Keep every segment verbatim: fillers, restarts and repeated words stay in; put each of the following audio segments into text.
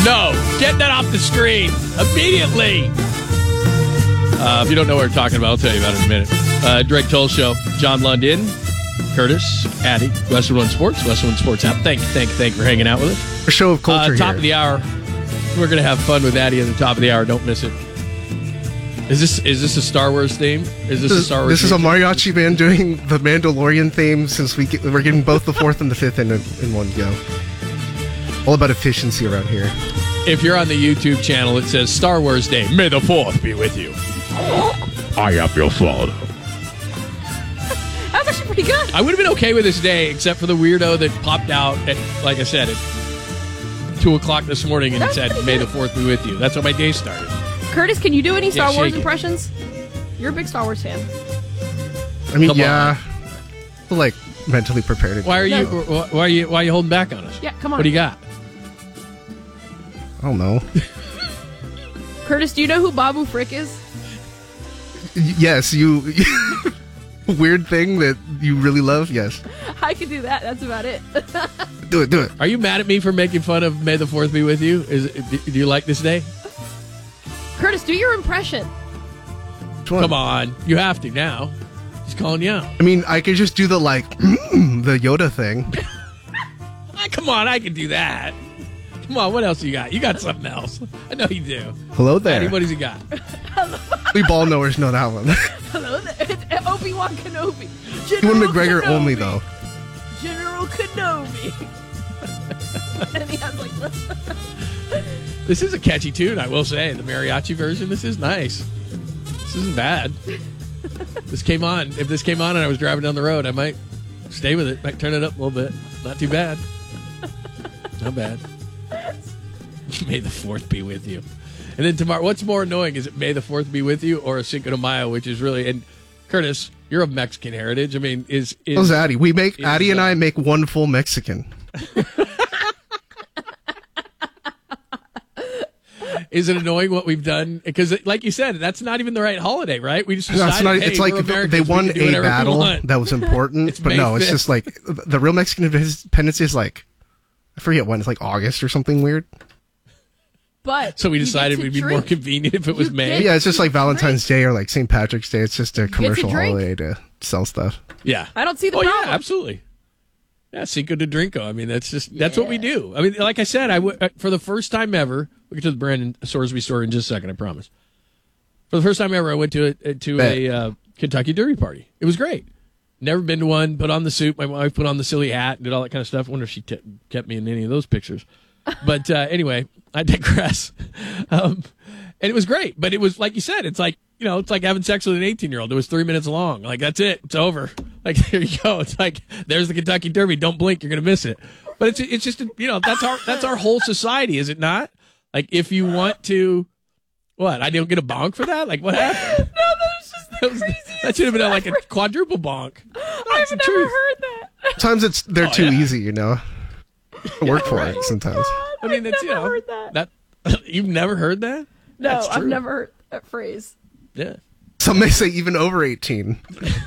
No, get that off the screen immediately. Uh, if you don't know what we're talking about, I'll tell you about it in a minute. Uh, Drake Toll Show, John Lundin, Curtis, Addy, Westwood One Sports, Westwood One Sports app. Thank you, thank you, thank you for hanging out with us. A show of culture uh, Top here. of the hour. We're going to have fun with Addy at the top of the hour. Don't miss it. Is this is this a Star Wars theme? Is this, This, a Star Wars this is a theme? mariachi band doing the Mandalorian theme since we get, we're getting both the fourth and the fifth in, in one go. All about efficiency around here. If you're on the YouTube channel, it says Star Wars Day. May the fourth be with you. I am your father. That was actually pretty good. I would have been okay with this day, except for the weirdo that popped out at, like I said, at two o'clock this morning and That was said, pretty May good. the fourth be with you. That's how my day started. Curtis, can you do any Star Yeah, Wars shake it. impressions? You're a big Star Wars fan. I mean, Come yeah. I feel like mentally prepared. Why are No. you wh- why are you why are you holding back on us? Yeah, come on. What do you got? I don't know. Curtis, do you know who Babu Frick is? Y- yes, you. Weird thing that you really love. Yes, I can do that. That's about it. do it. Do it. Are you mad at me for making fun of May the fourth be with you? Is it, do you like this day? Curtis, do your impression. Which one? Come on, you have to now. He's calling you out. I mean, I could just do the like the Yoda thing. Ah, come on, I can do that. Come on, what else you got? You got something else. I know you do. Hello there. Addy, what has he got? We ball knowers know that one. Hello there. It's Obi-Wan Kenobi. Ewan General McGregor Kenobi. only though. General Kenobi. And he has like This is a catchy tune, I will say. The mariachi version, this is nice. This isn't bad. This came on. If this came on and I was driving down the road, I might stay with it. Might turn it up a little bit. Not too bad. Not bad. May the fourth be with you. And then tomorrow, what's more annoying? Is it May the fourth be with you or a Cinco de Mayo, which is really, and Curtis, you're of Mexican heritage. I mean, is, is How's Addy? We make is, Addy and uh, I make one full Mexican. is it annoying what we've done? Because, like you said, that's not even the right holiday, right? We just No, decided, it's not. hey, It's we're like Americans, they we won can do a whatever we battle want. that was important, It's but May no, it's fifth. just like the real Mexican independence is like I forget when. It's like August or something weird. But So we you get decided to it'd be drink. more convenient if it was You May. get- Yeah, it's just like Valentine's Day or like Saint Patrick's Day. It's just a to commercial drink. holiday to sell stuff. Yeah. I don't see the oh, problem. yeah, absolutely. Yeah, Cinco de Drinko. I mean, that's just, that's what we do. I mean, like I said, I w- uh, for the first time ever, we'll get to the Brandon Sorsby story in just a second, I promise. For the first time ever, I went to a, to a uh, Kentucky Derby party. It was great. Never been to one, put on the suit. My wife put on the silly hat and did all that kind of stuff. I wonder if she t- kept me in any of those pictures. But uh, anyway, I digress. Um, and it was great. But it was, like you said, it's like, you know, it's like having sex with an eighteen-year-old. It was three minutes long. Like, that's it. It's over. Like, there you go. It's like, there's the Kentucky Derby. Don't blink. You're going to miss it. But it's it's just, you know, that's our that's our whole society, is it not? Like, if you want to, what? I didn't get a bonk for that? Like, what happened? No, that was just the That, was, craziest that should have been a, like a ever. quadruple bonk. I've the never truth. heard that. Sometimes it's they're Oh, too yeah. easy, you know. Work for it sometimes. I mean, I've it's, you never know, heard that. that you've never heard that? No, That's I've true. never heard that phrase. Yeah. Some may say even over eighteen.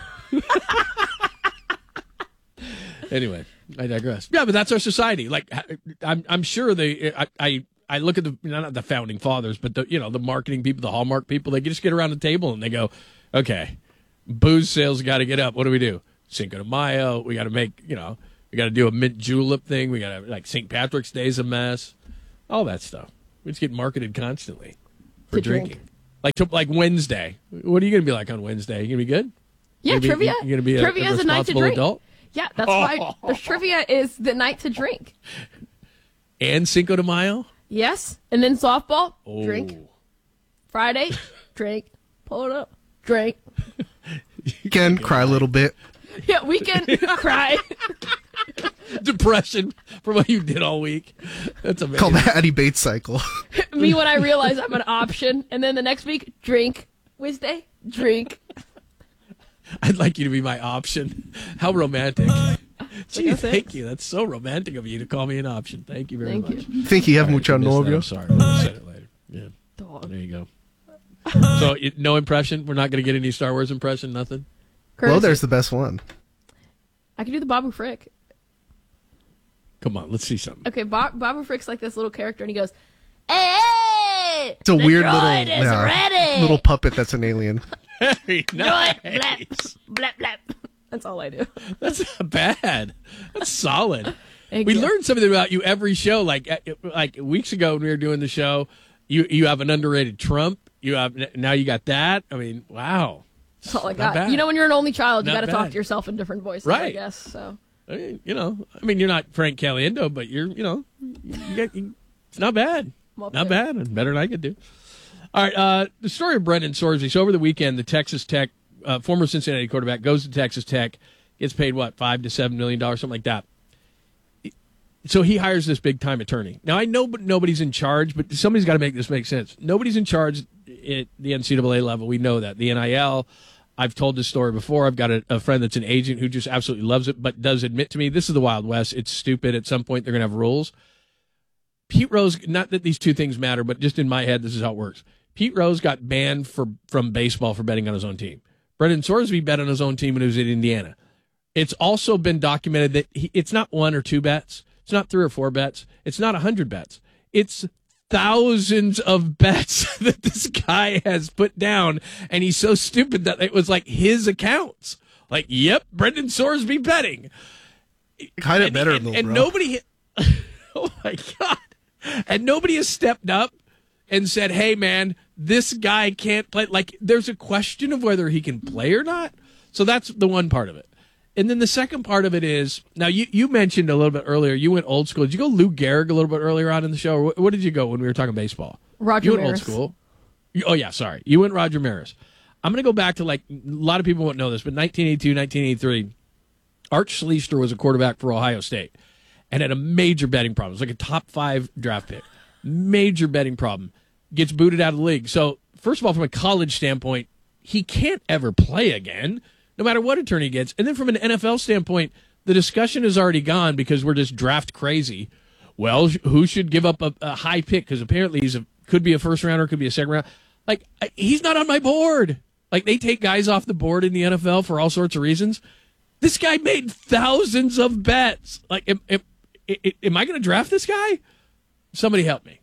Anyway, I digress. Yeah, but that's our society. Like, I'm, I'm sure they. I, I, I look at the not the founding fathers, but the you know the marketing people, the Hallmark people. They just get around the table and they go, okay, booze sales got to get up. What do we do? Cinco de Mayo. We got to make you know. We got to do a mint julep thing. We got to like Saint Patrick's Day's a mess. All that stuff. We just get marketed constantly for To drink. drinking. Like to, like Wednesday. What are you gonna be like on Wednesday? You gonna be good? Yeah, You gonna be- trivia. You gonna be a, trivia a is a night to responsible drink. adult? Yeah, that's why the trivia is the night to drink. And Cinco de Mayo? Yes, and then softball, Oh. drink. Friday, drink. Pull it up, drink. Again, cry a little bit. Yeah, weekend, cry. Depression for what you did all week. That's amazing. Call the Addy Bates cycle. Me when I realize I'm an option, and then the next week, drink. Wednesday, drink. I'd like you to be my option. How romantic. Gee, Like I said. thank you. That's so romantic of you to call me an option. Thank you very Thank much. you. Think you have All right, mucho if you missed that, novio? I'm sorry. We'll say it later. Yeah. Dog. There you go. So, it, no impression? We're not going to get any Star Wars impression? Nothing? Curtis, Well, there's the best one. I can do the Babu Frick. Come on, let's see something. Okay, Bob, Babu Frick's like this little character, and he goes, It's a The weird little droid is ready. little puppet that's an alien. Very Droid, nice. blap, blap, blap. That's all I do. That's not bad. That's solid. Thank we you. learn something about you every show. Like uh, like weeks ago when we were doing the show, you you have an underrated Trump. You have now you got that. I mean, wow. That's all I Not got. bad. You know, when you're an only child, you Not got to talk bad. to yourself in different voices, I Right. guess. So I mean, you know, I mean, you're not Frank Caliendo, but you're, you know, you get, you, it's not bad. Well, Not yeah. bad, and better than I could do. All right, uh, the story of Brendan Sorsby. So over the weekend, the Texas Tech, uh, former Cincinnati quarterback, goes to Texas Tech, gets paid, what, five to seven million dollars, something like that. So he hires this big-time attorney. Now, I know but nobody's in charge, but somebody's got to make this make sense. Nobody's in charge at the N C double A level. We know that. The N I L, I've told this story before. I've got a, a friend that's an agent who just absolutely loves it, but does admit to me, this is the Wild West. It's stupid. At some point, they're going to have rules. Pete Rose, not that these two things matter, but just in my head, this is how it works. Pete Rose got banned for from baseball for betting on his own team. Brendan Sorsby bet on his own team when he was in Indiana. It's also been documented that he, it's not one or two bets. It's not three or four bets. It's not a hundred bets. It's thousands of bets that this guy has put down, and he's so stupid that it was like his accounts. Like, yep, Brendan Sorsby betting. Kind of And- better and, though, and bro. nobody. Oh my God! And nobody has stepped up and said, "Hey, man, this guy can't play." Like, there's a question of whether he can play or not. So that's the one part of it. And then the second part of it is, now you, you mentioned a little bit earlier, you went old school. Did you go Lou Gehrig a little bit earlier on in the show? Or what, what did you go when we were talking baseball? Roger You went Maris. old school. You- oh, yeah, sorry. You went Roger Maris. I'm going to go back to, like, a lot of people won't know this, but nineteen eighty-two, nineteen eighty-three, Art Schleister was a quarterback for Ohio State and had a major betting problem. It was like a top five draft pick. Major betting problem. Gets booted out of the league. So, first of all, from a college standpoint, he can't ever play again, no matter what attorney gets. And then from an N F L standpoint, the discussion is already gone because we're just draft crazy. Well, who should give up a, a high pick? Because apparently he's a, could be a first rounder, could be a second round. Like, I- he's not on my board. Like, they take guys off the board in the N F L for all sorts of reasons. This guy made thousands of bets. Like, am, am, am I going to draft this guy? Somebody help me.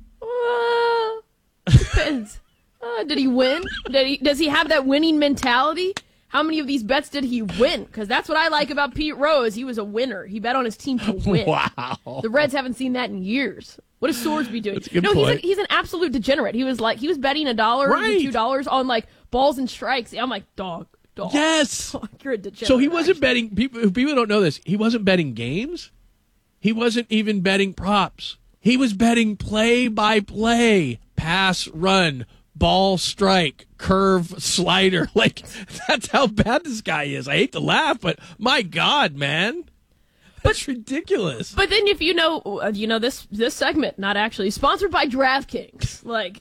Uh, depends. Uh, did he win? Did he, does he have that winning mentality? How many of these bets did he win? Because that's what I like about Pete Rose. He was a winner. He bet on his team to win. Wow. The Reds haven't seen that in years. What is Sorsby doing? That's a good no, he's, a, point. he's an absolute degenerate. He was like he was betting a dollar Right. to two dollars on like balls and strikes. I'm like, dog, dog. Yes. Dog, you're a degenerate. So he wasn't actually. betting. People, people don't know this. He wasn't betting games. He wasn't even betting props. He was betting play by play, pass, run, ball, strike, curve, slider. Like, that's how bad this guy is. I hate to laugh, but my God, man, that's ridiculous. But then, if you know, uh, you know this this segment, not actually sponsored by DraftKings. Like,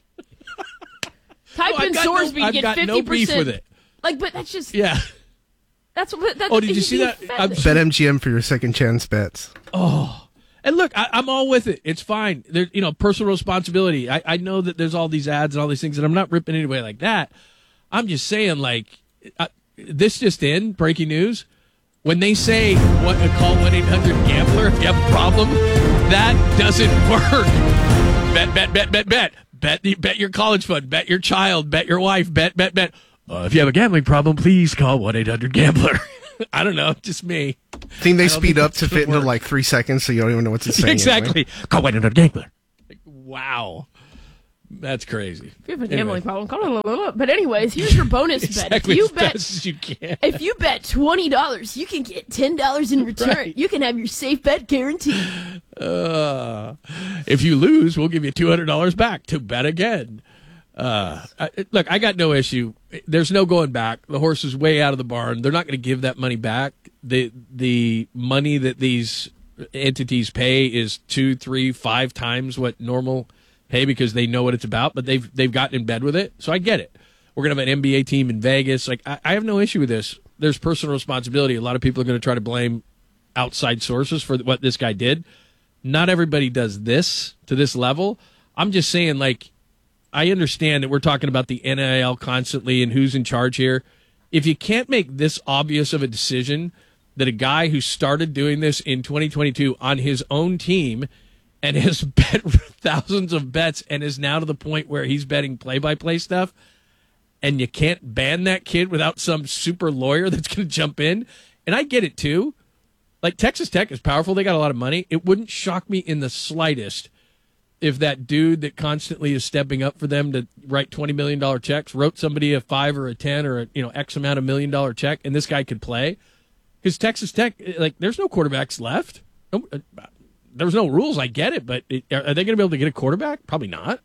type No, I've in got no- Sorsby I've to get got fifty no percent. beef with it. Like, but that's just Yeah. that's what. That's, Oh, did you he's see being that? fed I'm this. Bet M G M for your second chance bets. And look, I, I'm all with it. It's fine. There, you know, personal responsibility. I, I know that there's all these ads and all these things, and I'm not ripping anybody like that. I'm just saying, like, uh, this just in, breaking news. When they say what call one eight hundred gambler if you have a problem, that doesn't work. Bet, bet, bet, bet, bet. Bet, the- bet your college fund. Bet your child. Bet your wife. Bet, bet, bet. Uh, if you have a gambling problem, please call one eight hundred gambler. I don't know, just me. Think they I don't speed think up that's to gonna fit into work. like three seconds, so you don't even know what it's saying. Exactly. anyway. Call one eight hundred gambler. Like, wow. That's crazy. If you have a Anyway. gambling problem, call blah, blah, blah. But anyways, here's your bonus bet. Exactly If you as bet fast as you can. if you bet twenty dollars, you can get ten dollars in return. Right. You can have your safe bet guaranteed. Uh, if you lose, we'll give you two hundred dollars back to bet again. Uh, I, look, I got no issue. There's no going back. The horse is way out of the barn. They're not going to give that money back. The the money that these entities pay is two, three, five times what normal pay because they know what it's about. But they've they've gotten in bed with it, so I get it. We're gonna have an N B A team in Vegas. Like I, I have no issue with this. There's personal responsibility. A lot of people are going to try to blame outside sources for what this guy did. Not everybody does this to this level. I'm just saying, like, I understand that we're talking about the N I L constantly and who's in charge here. If you can't make this obvious of a decision that a guy who started doing this in twenty twenty-two on his own team and has bet thousands of bets and is now to the point where he's betting play-by-play stuff, and you can't ban that kid without some super lawyer that's going to jump in. And I get it, too. Like, Texas Tech is powerful. They got a lot of money. It wouldn't shock me in the slightest if that dude that constantly is stepping up for them to write twenty million dollars checks wrote somebody a five or a ten or a, you know, X amount of million dollar check, and this guy could play. Because Texas Tech, like, there's no quarterbacks left. No, uh, there's no rules. I get it, but it, are they going to be able to get a quarterback? Probably not.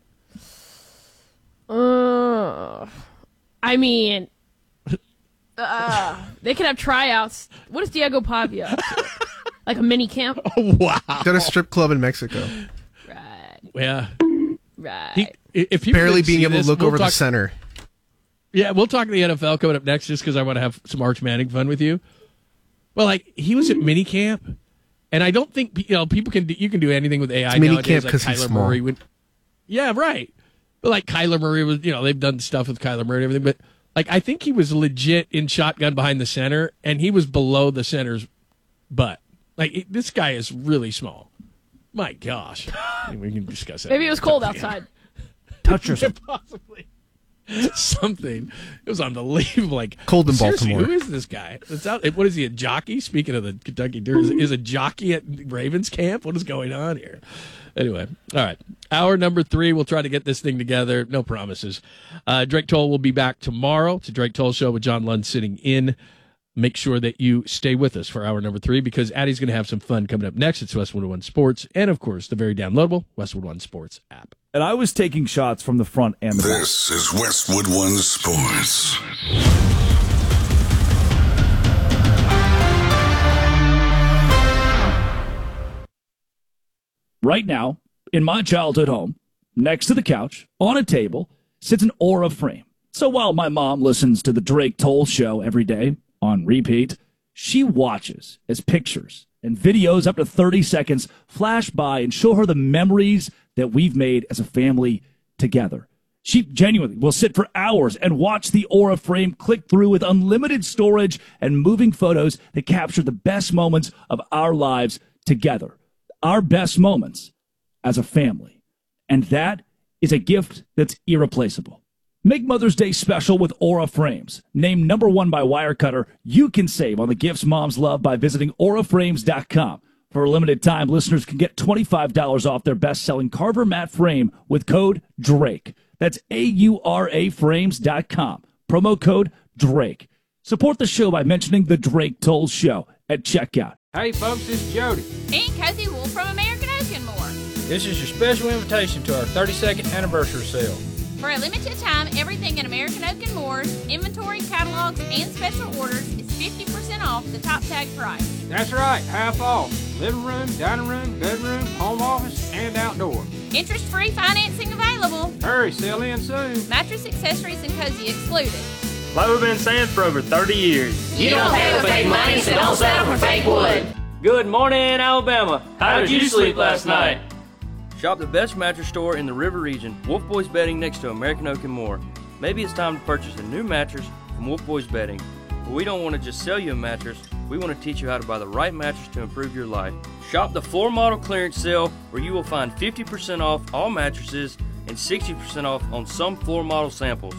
Uh, I mean, uh, they could have tryouts. What is Diego Pavia up to? Like a mini camp? Oh, wow. Got a strip club in Mexico. Right. Yeah. Right. He, if people Barely didn't being see able this, to look we'll over talk, the center. Yeah, we'll talk the N F L coming up next just because I want to have some Arch Manning fun with you. Well, like, he was at minicamp, and I don't think, you know, people can do, you can do anything with A I it's nowadays. Minicamp Like because he's Kyler small. Murray would, yeah, right. But like Kyler Murray was, you know, they've done stuff with Kyler Murray and everything, but like I think he was legit in shotgun behind the center, and he was below the center's butt. Like, it, this guy is really small. My gosh. We can discuss that. Maybe it was cold outside. Touch yourself. Possibly. Something. It was unbelievable. Like, Cold in seriously, Baltimore. who is this guy? It's out, what is he, a jockey? Speaking of the Kentucky Derby, is, is a jockey at Ravens camp? What is going on here? Anyway, all right. Hour number three, we'll try to get this thing together. No promises. Uh, Drake Toll will be back tomorrow. It's a Drake Toll show with John Lund sitting in. Make sure that you stay with us for hour number three because Addie's going to have some fun coming up next. It's Westwood One Sports and, of course, the very downloadable Westwood One Sports app. And I was taking shots from the front and the back. This is Westwood One Sports. Right now, in my childhood home, next to the couch, on a table, sits an Aura frame. So while my mom listens to the Drake Toll show every day on repeat, she watches as pictures and videos up to thirty seconds flash by and show her the memories that we've made as a family together. She genuinely will sit for hours and watch the Aura frame click through with unlimited storage and moving photos that capture the best moments of our lives together. Our best moments as a family. And that is a gift that's irreplaceable. Make Mother's Day special with Aura frames. Named number one by Wirecutter, you can save on the gifts moms love by visiting aura frames dot com. For a limited time, listeners can get twenty-five dollars off their best-selling Carver matte frame with code DRAKE. That's A U R A frames dot com. Promo code DRAKE. Support the show by mentioning the Drake Toll Show at checkout. Hey folks, this is Jody. And Cozy Wool from American Oak and More. This is your special invitation to our thirty-second anniversary sale. For a limited time, everything in American Oak and Moore's inventory, catalogs, and special orders is fifty percent off the top tag price. That's right, half off. Living room, dining room, bedroom, home office, and outdoor. Interest-free financing available. Hurry, sell in soon. Mattress, accessories, and cozy excluded. Like we've been saying for over thirty years. You don't pay with fake money, so don't settle for fake wood. Good morning, Alabama. How did you sleep last night? Shop the best mattress store in the River Region, Wolf Boys Bedding next to American Oak and More. Maybe it's time to purchase a new mattress from Wolf Boys Bedding. But we don't want to just sell you a mattress, we want to teach you how to buy the right mattress to improve your life. Shop the floor model clearance sale where you will find fifty percent off all mattresses and sixty percent off on some floor model samples.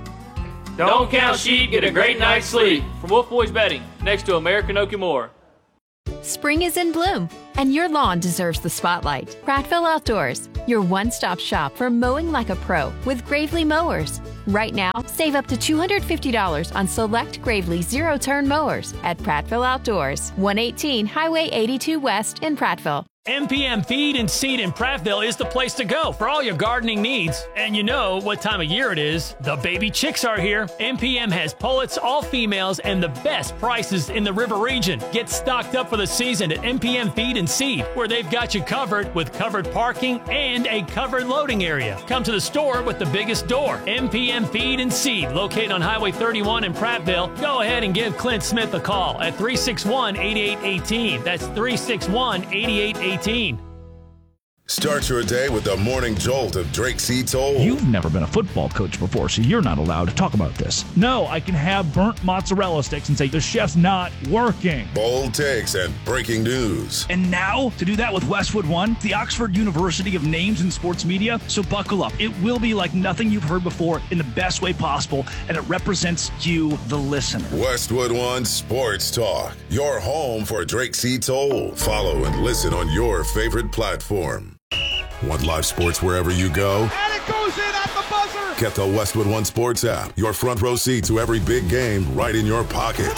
Don't count sheep, get a great night's sleep. From Wolf Boys Bedding, next to American Oak and More. Spring is in bloom, and your lawn deserves the spotlight. Prattville Outdoors, your one-stop shop for mowing like a pro with Gravely mowers. Right now, save up to two hundred fifty dollars on select Gravely zero-turn mowers at Prattville Outdoors, one eighteen Highway eighty-two West in Prattville. M P M Feed and Seed in Prattville is the place to go for all your gardening needs. And you know what time of year it is. The baby chicks are here. M P M has pullets, all females, and the best prices in the River Region. Get stocked up for the season at M P M Feed and Seed, where they've got you covered with covered parking and a covered loading area. Come to the store with the biggest door. M P M Feed and Seed, located on Highway thirty-one in Prattville. Go ahead and give Clint Smith a call at three six one, eight eight one eight. That's three six one, eight eight one eight. Start your day with the morning jolt of Drake C. Toll. You've never been a football coach before, so you're not allowed to talk about this. No, I can have burnt mozzarella sticks and say the chef's not working. Bold takes and breaking news. And now, to do that with Westwood One, the Oxford University of Names in Sports Media. So buckle up. It will be like nothing you've heard before in the best way possible, and it represents you, the listener. Westwood One Sports Talk, your home for Drake C. Toll. Follow and listen on your favorite platform. Want live sports wherever you go? And it goes in at the buzzer! Get the Westwood One Sports app. Your front row seat to every big game right in your pocket.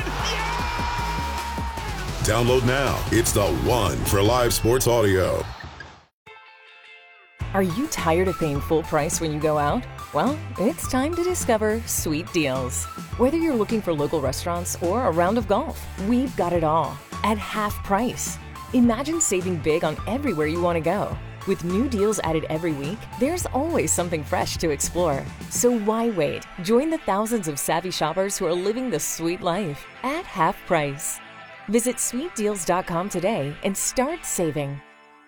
Download now. It's the one for live sports audio. Are you tired of paying full price when you go out? Well, it's time to discover Sweet Deals. Whether you're looking for local restaurants or a round of golf, we've got it all at half price. Imagine saving big on everywhere you want to go. With new deals added every week, there's always something fresh to explore. So why wait? Join the thousands of savvy shoppers who are living the sweet life at half price. Visit sweet deals dot com today and start saving.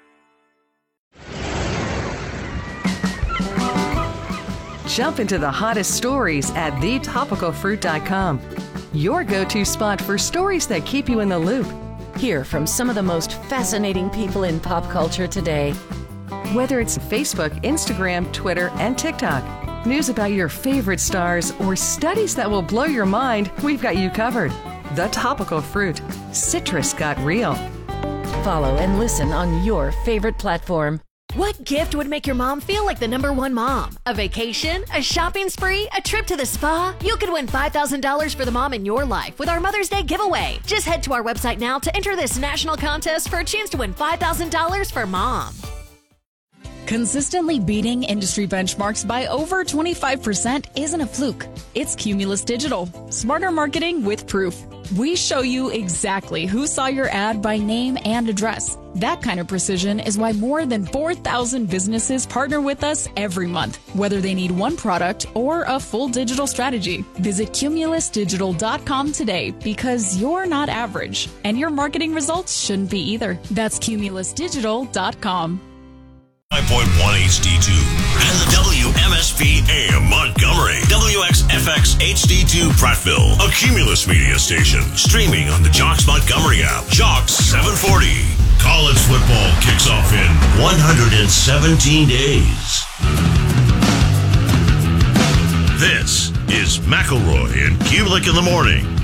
Jump into the hottest stories at the topical fruit dot com. Your go-to spot for stories that keep you in the loop. Hear from some of the most fascinating people in pop culture today. Whether it's Facebook, Instagram, Twitter, and TikTok, news about your favorite stars, or studies that will blow your mind, we've got you covered. The Topical Fruit. Citrus got real. Follow and listen on your favorite platform. What gift would make your mom feel like the number one mom? A vacation? A shopping spree? A trip to the spa? You could win five thousand dollars for the mom in your life with our Mother's Day giveaway. Just head to our website now to enter this national contest for a chance to win five thousand dollars for mom. Consistently beating industry benchmarks by over twenty-five percent isn't a fluke. It's Cumulus Digital. Smarter marketing with proof. We show you exactly who saw your ad by name and address. That kind of precision is why more than four thousand businesses partner with us every month, whether they need one product or a full digital strategy. Visit cumulus digital dot com today because you're not average, and your marketing results shouldn't be either. That's cumulus digital dot com. five point one H D two and the W M S P A M Montgomery, W X F X H D two Prattville, a Cumulus media station, streaming on the Jocks Montgomery app. Jocks seven forty. College football kicks off in one hundred seventeen days. This is McElroy and Kulik in the morning.